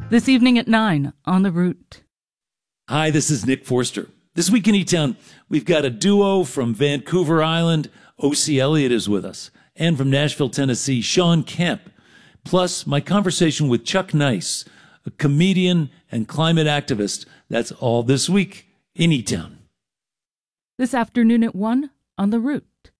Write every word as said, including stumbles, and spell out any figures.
This evening at nine on The Root. Hi, this is Nick Forster. This week in E-Town, we've got a duo from Vancouver Island. O C. Elliott is with us. And from Nashville, Tennessee, Sean Kemp. Plus, my conversation with Chuck Nice, a comedian and climate activist. That's all this week in E-Town. This afternoon at one on The Root.